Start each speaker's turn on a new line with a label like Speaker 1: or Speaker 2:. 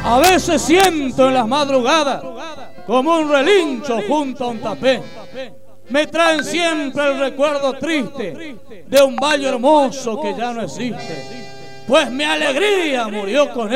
Speaker 1: A veces siento en las madrugadas como un relincho junto a un tapé. Me traen siempre el recuerdo triste de un valle hermoso que ya no existe, pues mi alegría murió con él.